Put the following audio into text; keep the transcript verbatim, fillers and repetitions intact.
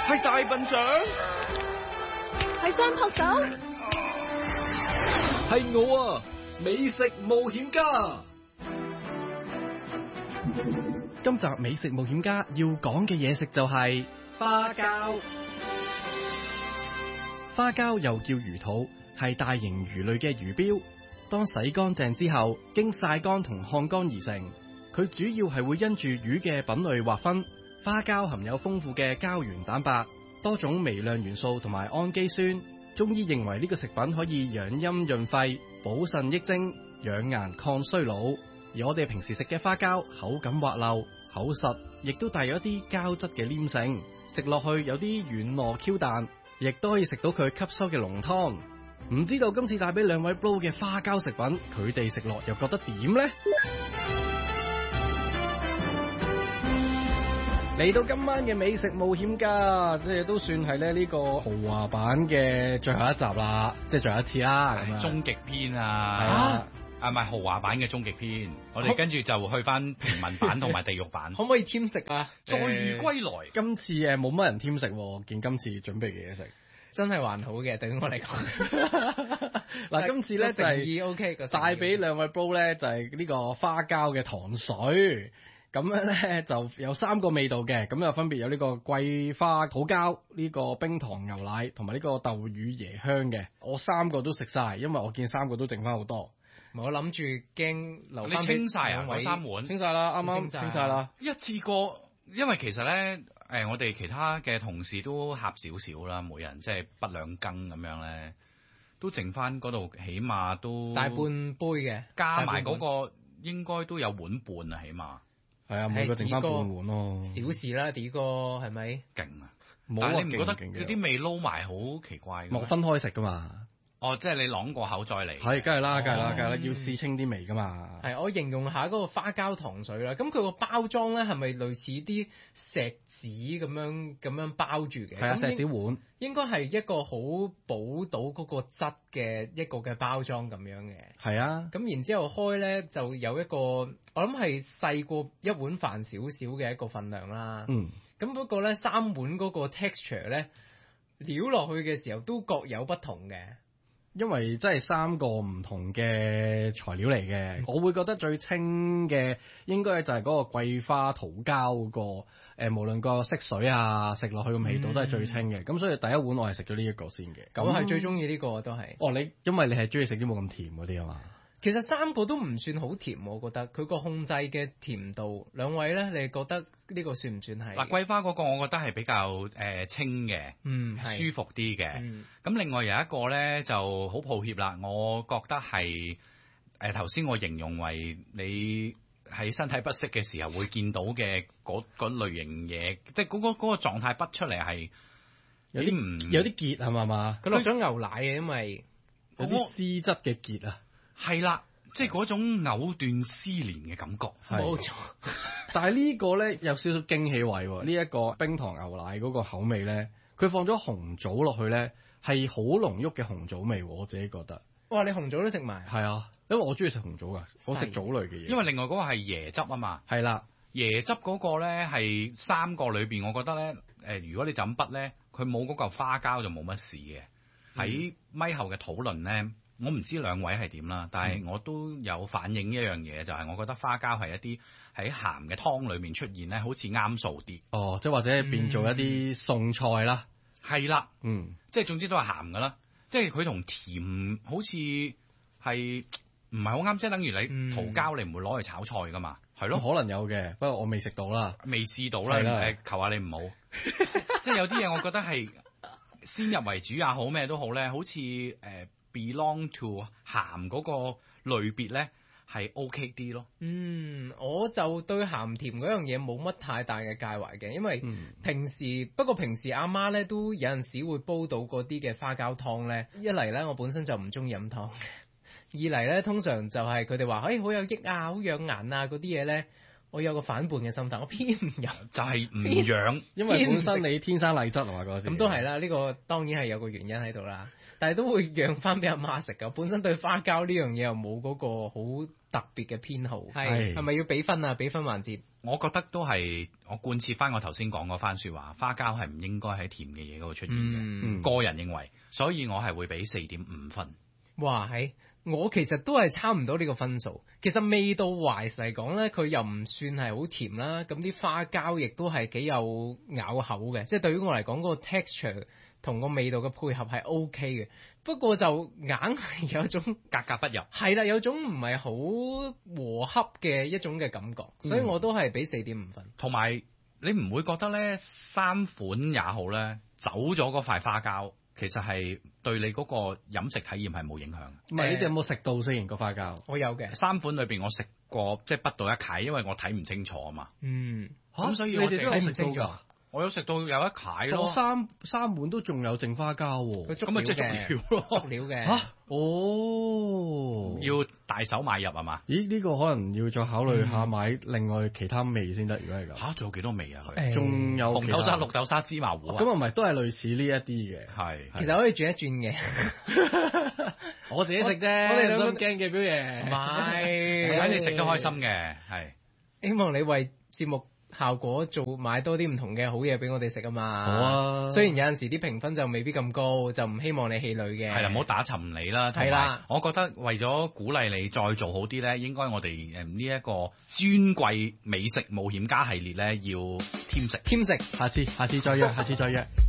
係大笨象， 係雙撲手， 係我啊！美食冒險家。 今集美食冒險家要講嘅嘢食就係花膠。 花膠又叫魚肚，係大型魚類嘅魚標。當洗乾淨之後，經曬乾同烘乾而成。佢主要係會因住魚嘅品類劃分。花膠含有豐富嘅膠原蛋白、多種微量元素同埋氨基酸。中醫認為呢個食品可以養陰潤肺、補腎益精、養顏抗衰老。而我哋平時食嘅花膠口感滑溜、厚實，亦都帶有一啲膠質嘅黏性，食落去有啲軟糯 Q 彈，亦都可以食到佢吸收嘅濃湯。唔知道今次帶俾兩位 Bro 嘅花膠食品，佢哋食落又覺得點呢？嚟到今晚嘅美食冒險家，即係都算係咧呢個豪華版嘅最後一集啦，即係最後一次啦。咁啊， 終極篇啊， 係啊， 啊唔係豪華版嘅終極篇，我哋跟住就去翻平民版同埋地獄版。 可唔可以添食啊？ 再遇歸來， 今次誒冇乜人添食，見今次準備嘅嘢食真係還好嘅，對於我嚟講。 嗱，今次咧就係 OK 帶俾兩位 Bro 咧就係呢個花膠嘅糖水。咁樣咧就有三個味道嘅，咁又分別有呢個桂花土膠、呢個冰糖牛奶同埋呢個豆乳椰香嘅。我三個都食晒，因為我見三個都剩翻好多。 我諗住驚留翻。 你清晒啊？嗰三碗清晒啦，啱啱清晒啦。 一次過，因為其實咧，誒我哋其他嘅同事都呷少少啦，每人即係不兩羹咁樣咧，都剩翻嗰度，起碼都大半杯嘅， 加埋嗰個應該都有碗半啊，起碼。 係啊，每個剩翻半碗咯。 小事啦，第個係咪？ 勁啊！ 冇但係你唔覺得嗰啲味撈埋好奇怪嘅？ 莫分開食噶嘛。 哦，即係你啷個口再嚟。 係，梗係啦，梗係啦，梗係啦，要試清啲味噶嘛。 係，我形容下嗰個花膠糖水啦。咁佢個包裝咧係咪類似啲錫紙咁樣咁樣包住嘅？ 係啊，錫紙碗。應該係一個好補到嗰個質嘅一個嘅包裝咁樣嘅。 係啊。咁然之後開咧就有一個，我諗係細過一碗飯少少嘅一個份量啦。 嗯。 咁不過咧三碗嗰個 texture 咧，撩落去嘅時候都各有不同嘅。 因為真係三個唔同嘅材料嚟嘅，我會覺得最清嘅應該就係嗰個桂花土膠嗰個，誒、呃、無論個色水啊，食落去個味道都係最清嘅。咁、嗯、所以第一碗我係食咗呢一個先嘅。 咁係最中意呢個都係。 哦，你因為你係中意食啲冇咁甜嗰啲啊嘛。 其實三個都唔算好甜，我覺得佢個控制嘅甜度，兩位咧，你覺得呢個算唔算係？ 嗱，桂花嗰個我覺得係比較誒、呃、清嘅， 嗯， 舒服啲嘅。咁、 嗯、 另外有一個咧就好抱歉啦，我覺得係誒頭先我形容為你喺身體不適嘅時候會見到嘅嗰嗰類型嘢，即係嗰個嗰、嗰個狀態筆出嚟係有啲唔有啲結係嘛嘛？ 佢落咗牛奶嘅，因為有啲絲質嘅結啊。 係啦，即係嗰種藕斷絲連嘅感覺， 冇錯。 但係呢個咧有少少驚喜位喎，呢、這、一個冰糖牛奶嗰個口味咧，佢放咗紅棗落去咧，係好濃郁嘅紅棗味，我自己覺得。 哇！你紅棗都食埋？ 係啊，因為我中意食紅棗噶，我食棗類嘅嘢。 因為另外嗰個係椰汁啊嘛。 係啦， 椰汁嗰個咧係三個裏邊，我覺得咧，誒、呃，如果你就咁筆咧，佢冇嗰嚿花膠就冇乜事嘅。喺、嗯、咪後嘅討論咧。我唔知兩位係點啦，但係我都有反映一樣嘢，就係、是、我覺得花膠係一啲喺鹹嘅湯裏面出現咧，好似啱數啲。哦， 即係或者變做一啲餸菜啦。 係、嗯、啦， 嗯， 即係總之都係鹹噶啦。即係佢同甜好似係唔係好啱，即係等於你桃膠你唔會攞嚟炒菜噶嘛，係咯？ 可能有嘅，不過我未食到啦， 未試到啦。誒，求下你唔好。即係有啲嘢，我覺得係先入為主也好，咩都好咧，好似誒。呃 belong to 鹹嗰個類別咧係 OK 啲咯。 嗯，我就對鹹甜嗰樣嘢冇乜太大嘅介懷嘅，因為平時、嗯、不過平時阿媽咧都有陣時會煲到嗰啲嘅花膠湯咧。一嚟咧我本身就唔中意飲湯，二嚟咧通常就係佢哋話誒好有益啊、好養顏啊嗰啲嘢咧，我有個反叛嘅心態，我偏唔飲， 就係唔養， 因為本身你天生麗質啊嘛嗰時。 咁都係啦，呢、呢個當然係有個原因喺度啦。但係都會讓翻俾阿媽食噶，本身對花膠呢樣嘢又冇嗰個好特別嘅偏好。係係咪要俾分啊？俾分環節。 我覺得都係我貫徹翻我頭先講嗰番説話，花膠係唔應該喺甜嘅嘢嗰度出現嘅。 嗯、 個人認為，所以我係會俾四點五分。 哇，係我其實都係差唔多呢個分數。其實味道懷嚟講咧，佢又唔算係好甜啦。咁啲花膠亦都係幾有咬口嘅，即係對於我嚟講，嗰個 texture 同個味道嘅配合係 OK 嘅。不過就硬係有一種格格不入， 係啦，有種唔係好和洽嘅一種嘅感覺， 嗯、 所以我都係俾四點五分。 同埋你唔會覺得咧，三款也好咧，走咗嗰塊花膠，其實係對你嗰個飲食體驗係冇影響。 唔係，你哋有冇食到先個花膠？ 我有嘅， 三款裏邊我食過，即係不到一契，因為我睇唔清楚啊嘛。 嗯， 咁所以我淨係睇唔清楚。我有食到有一契咯， 三三碗都仲有剩花膠喎， 咁咪即係足料咯， 足料嘅。 嚇，哦， 要大手買入係嘛？ 咦，呢個可能要再考慮下買另外其他味先得，如果係咁。 嚇，仲有幾多味啊？佢仲有紅豆沙、綠豆沙、芝麻糊啊？ 咁啊，唔係都係類似呢一啲嘅。 係， 其實可以轉一轉嘅。 我自己食啫， 我哋兩個咁驚嘅表爺。 唔係， 睇你食得開心嘅，係。 希望你為節目效果做買多啲唔同嘅好嘢俾我哋食啊嘛。 好啊， 雖然有陣時啲評分就未必咁高，就唔希望你氣餒嘅。 係啦，唔好打沉你啦。 係啦， 我覺得為咗鼓勵你再做好啲咧，應該我哋誒呢一個尊貴美食冒險家系列咧要添食。 添食， 下次下次再約，下次再約。